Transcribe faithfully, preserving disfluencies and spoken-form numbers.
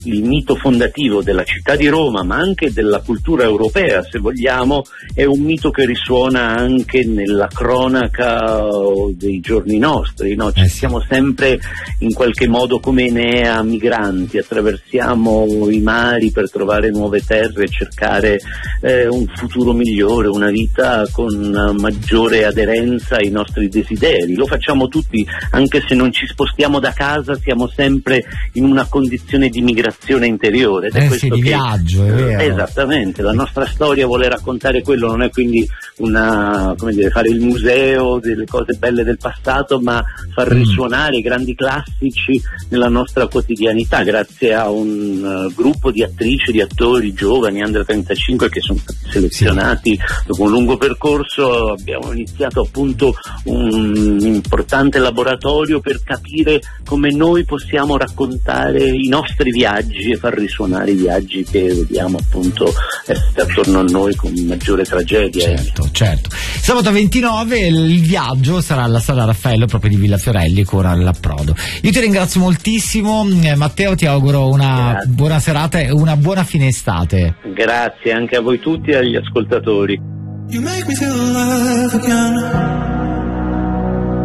il mito fondativo della città di Roma, ma anche della cultura europea, se vogliamo, è un mito che risuona anche nella cronaca dei giorni nostri, no? Ci siamo sempre in qualche modo come Enea migranti, attraversiamo i mari per trovare nuove terre e cercare eh, un futuro migliore, una vita con maggiore aderenza ai nostri desideri. Lo facciamo tutti, anche se non ci spostiamo da casa, siamo sempre in una condizione di migrazione interiore. Ed è eh questo sì, di che, viaggio, è vero. Esattamente, la nostra storia vuole raccontare quello, non è quindi una, come dire, fare il museo delle cose belle del passato, ma far risuonare i grandi classici nella nostra quotidianità, grazie a un uh, gruppo di attrici, di attori giovani under trentacinque che sono stati selezionati sì. Dopo un lungo percorso. Abbiamo iniziato appunto un importante laboratorio per capire come noi possiamo raccontare i nostri viaggi e far risuonare i viaggi che vediamo appunto essere attorno a noi con maggiore tragedia. Certo, certo. Sabato ventinove il viaggio sarà alla Sala Raffaello proprio di Villa Fiorelli con l'approdo. Io ti ringrazio moltissimo, Matteo, ti auguro una Grazie. buona serata e una buona fine estate. Grazie anche a voi tutti e agli ascoltatori. You make me feel alive again.